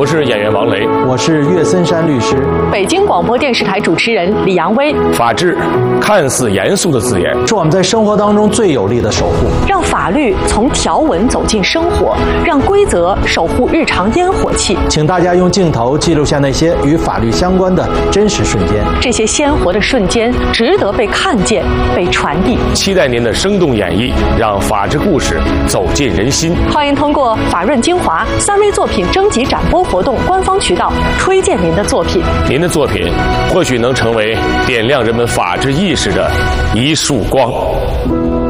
我是演员王雷， 我是岳森山律师。 北京广播电视台主持人李阳威。 法治看似严肃的字眼， 是我们在生活当中最有力的守护。 让法律从条文走进生活，让规则守护日常烟火气。 请大家用镜头记录下那些与法律相关的真实瞬间。 这些鲜活的瞬间值得被看见、被传递。 期待您的生动演绎，让法治故事走进人心。 欢迎通过法润精华3V 作品征集展播活动官方渠道推荐您的作品。 您的作品或许能成为点亮人们法治意识的一束光。